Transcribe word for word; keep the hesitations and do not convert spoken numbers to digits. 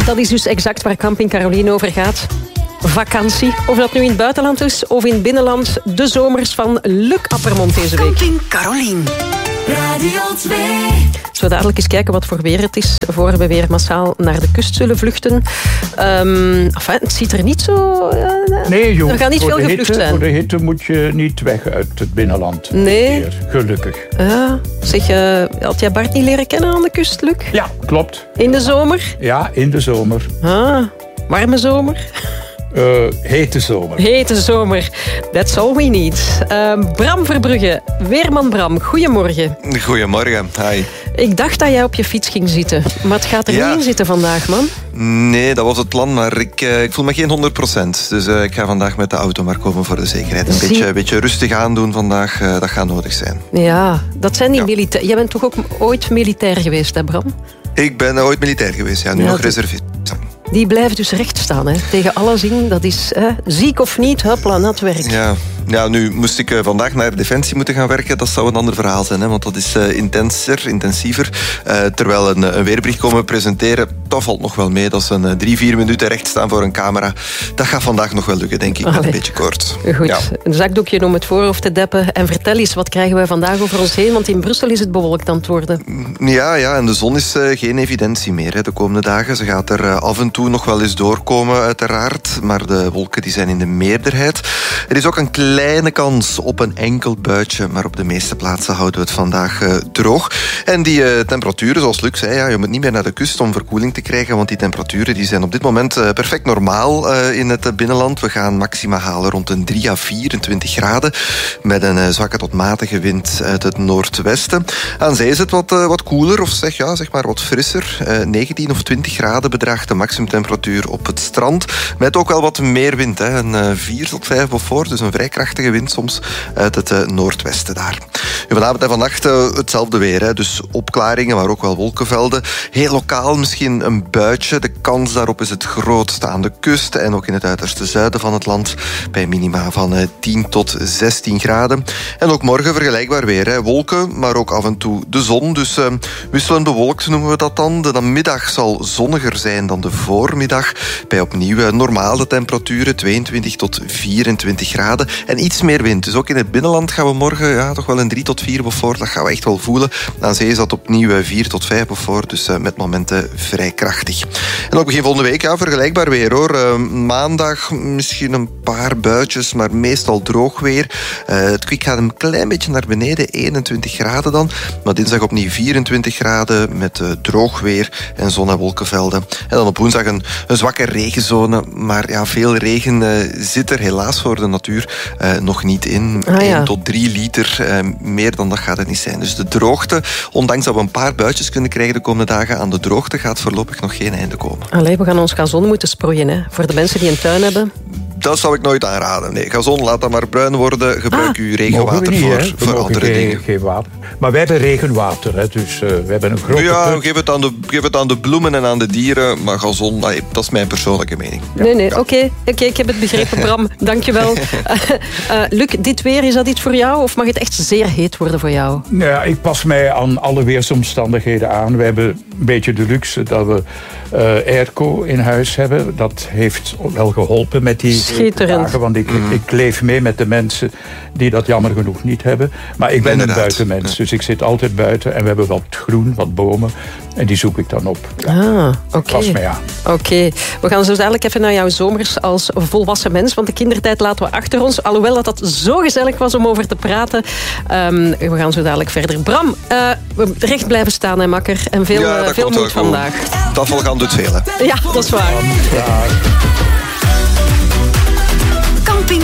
Dat is dus exact waar Camping Caroline over gaat. Vakantie. Of dat nu in het buitenland is of in het binnenland. De zomers van Luc Appermond deze week. Camping Caroline. Radio twee. Zullen we dadelijk eens kijken wat voor weer het is, voor we weer massaal naar de kust zullen vluchten. Um, enfin, het ziet er niet zo... Uh, nee, joh, er gaat niet veel gevlucht hitte, zijn. Voor de hitte moet je niet weg uit het binnenland. Nee. Meer, gelukkig. Uh, zeg, uh, had jij Bart niet leren kennen aan de kust, Luc? Ja, klopt. In de zomer? Ja, in de zomer. Ah, warme zomer? Uh, hete zomer. Hete zomer. That's all we need. Uh, Bram Verbrugge, weerman Bram, goedemorgen. Goedemorgen, hi. Ik dacht dat jij op je fiets ging zitten, maar het gaat er ja. niet in zitten vandaag, man. Nee, dat was het plan, maar ik, uh, ik voel me geen honderd procent. Dus uh, ik ga vandaag met de auto maar komen voor de zekerheid. Een beetje, beetje rustig aandoen vandaag, uh, dat gaat nodig zijn. Ja, dat zijn die ja. militair. Jij bent toch ook ooit militair geweest, hè Bram? Ik ben ooit militair geweest, ja, nu ja, nog reservist. Die blijven dus recht staan, hè? Tegen alles in. Dat is hè, ziek of niet, hopla, nat werk. Ja. Ja, nu moest ik uh, vandaag naar Defensie moeten gaan werken. Dat zou een ander verhaal zijn, hè, want dat is uh, intenser, intensiever. Uh, terwijl een, een weerbericht komen presenteren, dat valt nog wel mee. Dat is een uh, drie, vier minuten recht staan voor een camera. Dat gaat vandaag nog wel lukken, denk ik. Met een beetje kort. Goed, ja. Een zakdoekje om het voorhoofd te deppen. En vertel eens, wat krijgen wij vandaag over ons heen? Want in Brussel is het bewolkt aan het worden. Ja, ja, en de zon is uh, geen evidentie meer hè, de komende dagen. Ze gaat er uh, af en toe nog wel eens doorkomen, uiteraard. Maar de wolken die zijn in de meerderheid. Er is ook een kleine kans op een enkel buitje. Maar op de meeste plaatsen houden we het vandaag uh, droog. En die uh, temperaturen, zoals Luc zei, ja, je moet niet meer naar de kust om verkoeling te krijgen. Want die temperaturen die zijn op dit moment uh, perfect normaal uh, in het uh, binnenland. We gaan maxima halen rond een drie à vierentwintig graden. Met een uh, zwakke tot matige wind uit het noordwesten. Aan zee is het wat, uh, wat koeler, of zeg, ja, zeg maar wat frisser. Uh, negentien of twintig graden bedraagt de maximumtemperatuur op het strand. Met ook wel wat meer wind. Hè. Een uh, vier tot vijf Beaufort, dus een vrij krachtige wind soms uit het uh, noordwesten daar. En vanavond en vannacht uh, hetzelfde weer. Hè. Dus opklaringen, maar ook wel wolkenvelden. Heel lokaal misschien een buitje. De kans daarop is het grootste aan de kust en ook in het uiterste zuiden van het land. Bij minima van uh, tien tot zestien graden. En ook morgen vergelijkbaar weer. Hè. Wolken, maar ook af en toe de zon. Dus uh, wisselend bewolkt noemen we dat dan. De middag zal zonniger zijn dan de voormiddag. Bij opnieuw uh, normale temperaturen, tweeëntwintig tot vierentwintig graden. En iets meer wind. Dus ook in het binnenland gaan we morgen ja, toch wel een drie tot vier Beaufort. Dat gaan we echt wel voelen. Aan zee is dat opnieuw vier tot vijf Beaufort. Dus uh, met momenten vrij krachtig. En ook begin volgende week, ja, vergelijkbaar weer hoor. Uh, maandag misschien een paar buitjes, maar meestal droog weer. Uh, het kwik gaat een klein beetje naar beneden, eenentwintig graden dan. Maar dinsdag opnieuw vierentwintig graden met uh, droog weer en zon- en wolkenvelden. En dan op woensdag een, een zwakke regenzone. Maar ja, veel regen uh, zit er helaas voor de natuur uh, nog niet in. Ah, ja. één tot drie liter, uh, meer dan dat gaat het niet zijn. Dus de droogte, ondanks dat we een paar buitjes kunnen krijgen de komende dagen, aan de droogte gaat voorlopig nog geen einde komen. Allee, we gaan ons gazon moeten sproeien, hè. Voor de mensen die een tuin hebben. Dat zou ik nooit aanraden. Nee, gazon, laat dat maar bruin worden. Gebruik Ah, uw regenwater niet, voor, hè? voor andere geen, dingen. Geen water. Maar wij hebben regenwater, hè? Dus uh, we hebben een grote Ja, put. geef het, aan de, geef het aan de bloemen en aan de dieren. Maar gazon, nee, dat is mijn persoonlijke mening. Ja. Nee, nee, oké. Okay. Okay, ik heb het begrepen, Bram. Dankjewel. uh, uh, Luc, dit weer, is dat iets voor jou? Of mag het echt zeer heet worden voor jou? Ja, ik pas mij aan alle weersomstandigheden aan. We hebben een beetje de luxe dat we uh, airco in huis hebben. Dat heeft wel geholpen met die Schitterend. dagen. Want ik, mm. ik leef mee met de mensen die dat jammer genoeg niet hebben. Maar ik ben Inderdaad. een buitenmens, Ja. dus ik zit altijd buiten. En we hebben wat groen, wat bomen. En die zoek ik dan op. Ja. Ah, oké. Okay. Pas mij aan. Oké. Okay. We gaan zo dadelijk even naar jouw zomers als volwassen mens. Want de kindertijd laten we achter ons. Alhoewel dat dat zo gezellig was om over te praten. Um, we gaan zo dadelijk verder. Bram, uh, recht blijven staan, hè, makker. En veel, ja, uh, veel moed vandaag. Tafel gaan doet veel, hè. Ja, dat is waar. Ja.